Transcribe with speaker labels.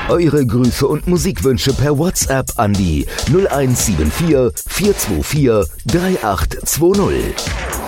Speaker 1: Eure Grüße und Musikwünsche per WhatsApp an die 0174 424 3820.